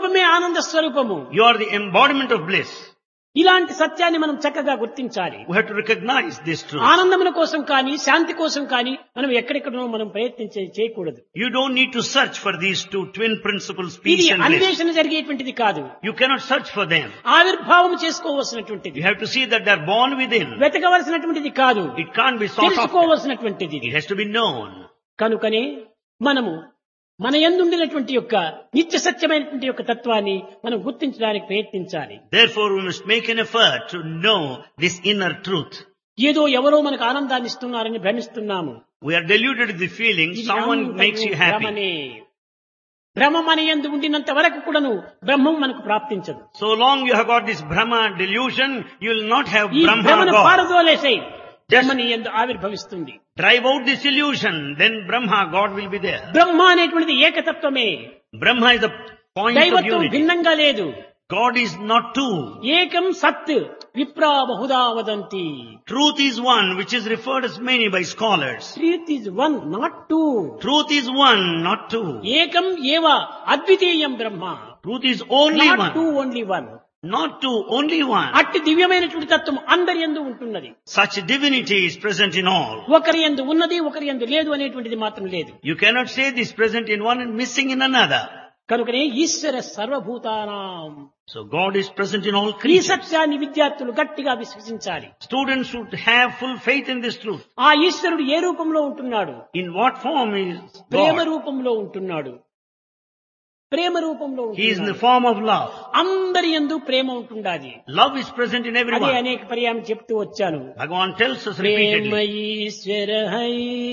స్వరూపమే ఆనంద స్వరూపము. You are the embodiment of bliss. ఇలాంటి సత్యాన్ని మనం చక్కగా గుర్తించాలి. We have to recognize this truth. ఆనందముల కోసం కానీ శాంతి కోసం కానీ మనం ఎక్కడెక్కడో మనం చేయకూడదు. You don't need to search for these two twin principles, ఇది peace and bliss. అన్వేషణ జరిగేటువంటిది కాదు. You cannot search for them. ఆవిర్భావం చేసుకోవలసినటువంటిది. You have to see that they are born within. వెతకవలసినటువంటిది కాదు. It can't be sought after. తెలుసుకోవలసినటువంటిది. It has to be known. కనుకనే మనము మన యందుండినటువంటి యొక్క నిత్య సత్యమైనటువంటి యొక్క తత్వాన్ని మనం గుర్తించడానికి ప్రయత్నించాలి. Therefore, we must make an effort to know this inner truth. ఏదో ఎవరో మనకు ఆనందాన్ని ఇస్తున్నారని భ్రమిస్తున్నాము. We are deluded with the feeling someone makes you happy. భ్రమ మన యందు ఉండినంత వరకు కూడాను బ్రహ్మం మనకు ప్రాప్తించదు. So long you have got this Brahma delusion, you will not have ఈ Brahma భ్రమను God. పారదోలేసేయి బ్రహ్మ నీ యందు ఆవిర్భవిస్తుంది. Drive out this illusion, then Brahma God will be there. బ్రహ్మ అనేటువంటిది ఏకతత్వమే. Brahma is the point of దైవత్వం unity. భిన్నంగా లేదు. God is not two. ఏకం సత్ విప్రా Bahuda వదంతి. Truth is one, which is referred as many by scholars. Truth is one not two. Truth is one, not two. ఏకం ఏవ అద్వితీయం బ్రహ్మ. Truth is only not one. Two only one. Not two, only one. అట్టి దివ్యమైనటువంటి తత్వం అందరి యందు ఉంటున్నది. Such divinity is present in all. ఒకరి యందు ఉన్నది ఒకరి యందు లేదు అనేటువంటిది మాత్రం లేదు. You cannot say this present in one and missing in another. కనుకనే ఈశ్వర సర్వభూతానాం. So God is present in all ఈ creatures. సత్యాన్ని విద్యార్థులు గట్టిగా విశ్వసించాలి. Students should have full faith in this truth. ఆ ఈశ్వరుడు ఏ రూపంలో ఉంటున్నాడు? In what form is Prema God? రూపంలో ఉంటున్నాడు. ప్రేమ రూపంలో He is in the ఉంటున్నాడు. form of love. అందరి యందు ప్రేమ ఉంటుండాది. Love is present in అదే everyone. అనేక పర్యాయం చెప్తూ వచ్చాను. Bhagavan tells us Prema repeatedly. Eshwara high,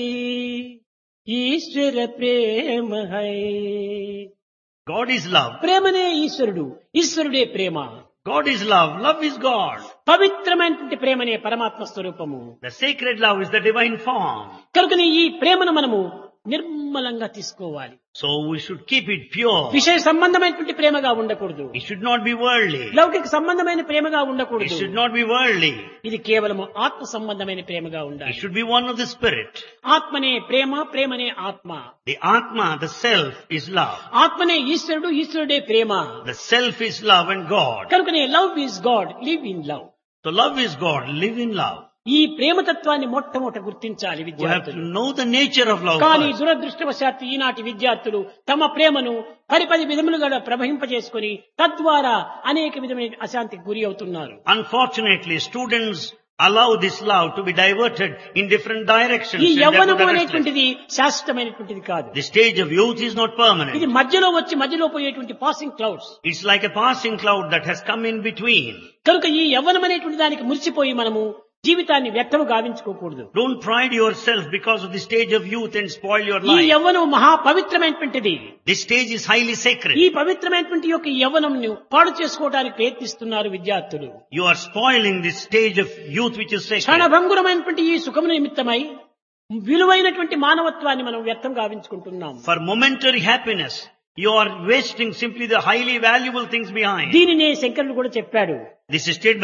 Eshwara Prema high. God is love. ప్రేమనే ఈశ్వరుడు, ఈశ్వరుడే ప్రేమ. God is love. Love is God. పవిత్రమైనటువంటి ప్రేమనే పరమాత్మ స్వరూపము. The sacred love is the divine form. కనుకనే ఈ ప్రేమను మనము నిర్మలంగా తీసుకోవాలి. So we should keep it pure. విషయ సంబంధమైనటువంటి ప్రేమగా ఉండకూడదు. It should not be worldly. లౌకిక సంబంధమైన ప్రేమగా It ఉండకూడదు. should not be worldly. ఇది కేవలము ఆత్మ సంబంధమైన ప్రేమగా It ఉండాలి. should be one of the spirit. ఆత్మనే ప్రేమ, ప్రేమనే ఆత్మ. The Atma, the self, is love. ఆత్మనే ఈశ్వరుడు, ఈశ్వరుడే ప్రేమ. The self is love and God. కనుకనే love is God, live in love. So love is God. Live in love. ఈ ప్రేమతత్వాన్ని మొట్టమొదట గుర్తించాలి We have to విద్యార్థులు. know the nature of love కానీ first. దురదృష్టవశాత్తు ఈనాటి విద్యార్థులు తమ ప్రేమను పది విధములుగా ప్రవహింపజేసుకుని తద్వారా అనేక విధమైన అశాంతికి గురి అవుతున్నారు. Unfortunately, students allow this love to be diverted in different directions. ఈ and therefore యవ్వనము they are restless. అనేటువంటిది శాశ్వతమైనటువంటిది కాదు. The stage of youth is not ఇది permanent. మధ్యలో వచ్చి మధ్యలో పోయేటువంటి passing clouds. It's like a passing cloud that has come in between. కనుక ఈ యవ్వనం అనేటువంటి దానికి మురిసిపోయి మనము జీవితాన్ని వ్యర్థము గావించుకోకూడదు. Don't pride yourself because of the stage of youth and spoil your ఈ life. యవ్వనం మహా పవిత్రమైనటువంటిది. This stage is highly sacred. ఈ పవిత్రమైనటువంటి యొక్క యవ్వనంను పాడు చేసుకోవడానికి ప్రయత్నిస్తున్నారు విద్యార్థులు. You are spoiling this stage of youth which is sacred. క్షణభంగురమైనటువంటి ఈ సుఖము నిమిత్తమై విలువైనటువంటి మానవత్వాన్ని మనం వ్యర్థం గావించుకుంటున్నాం. For momentary happiness, you are wasting simply the highly valuable things behind. దీనినే శంకరుడు కూడా చెప్పాడు. This is stated by